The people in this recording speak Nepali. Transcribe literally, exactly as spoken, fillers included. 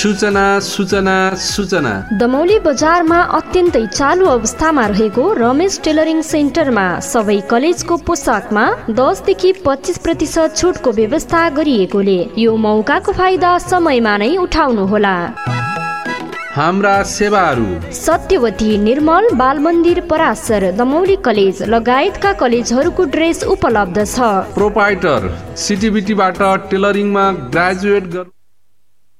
सूचना सूचना सूचना दमौली बजारमा अत्यन्तै चालु अवस्थामा रहेको रमेश टेलरिङ सेन्टरमा सबै कलेजको पोसाकमा दस देखि पच्चीस प्रतिशत छुटको व्यवस्था गरिएकोले यो मौकाको फाइदा समयमा नै उठाउनुहोला। हाम्रा सेवाहरू सत्यवती निर्मल बालमन्दिर पराशर दमौली कलेज लगायतका कलेजहरूको ड्रेस उपलब्ध छ। प्रोपाइटर सिटिबिटीबाट टेलरिङमा ग्रेजुएट गर्नु